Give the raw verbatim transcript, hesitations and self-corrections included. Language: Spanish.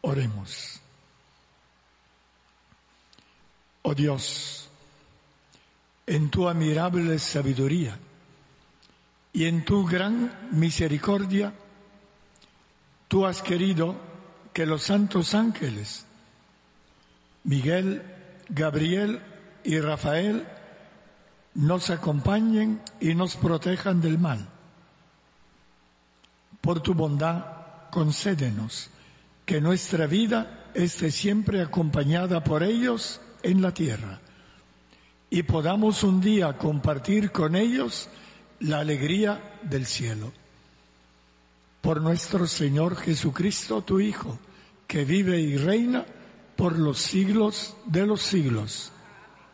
Oremos. Oh Dios, en tu admirable sabiduría y en tu gran misericordia, tú has querido que los santos ángeles, Miguel, Gabriel y Rafael, nos acompañen y nos protejan del mal. Por tu bondad, concédenos que nuestra vida esté siempre acompañada por ellos en la tierra y podamos un día compartir con ellos la alegría del cielo. Por nuestro Señor Jesucristo, tu Hijo, que vive y reina por los siglos de los siglos.